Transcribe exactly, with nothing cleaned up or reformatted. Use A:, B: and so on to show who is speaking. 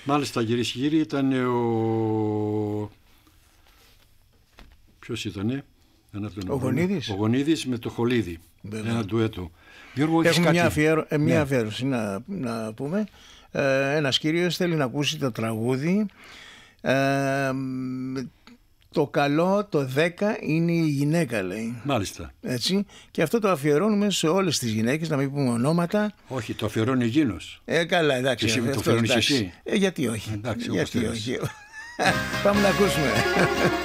A: Μάλιστα, κυρίες και κύριοι, ήταν ο... Ποιος ήτανε? Ένα από τον...
B: Ο Γονίδης.
A: Ο Γονίδης με το Χολίδι.
B: Βέβαια.
A: Ένα ντουέτο. Γιώργο, έχεις
B: Έχουμε
A: κάτι?
B: μια, αφιέρω... μια
A: Ναι.
B: αφιέρωση να, να πούμε. Ε, ένας κύριος θέλει να ακούσει το τραγούδι. Ε, το καλό το δέκα είναι η γυναίκα, λέει.
A: Μάλιστα.
B: Έτσι. Και αυτό το αφιερώνουμε σε όλες τις γυναίκες, να μην πούμε ονόματα.
A: Όχι, το αφιερώνει εκείνος.
B: Ε, καλά, εντάξει.
A: Και εσύ με το
B: αυτό,
A: αφιερώνεις
B: εντάξει.
A: εσύ.
B: Ε, γιατί όχι.
A: Εντάξει, όπως
B: γιατί
A: θέλεις.
B: όχι. Πάμε να ακούσουμε.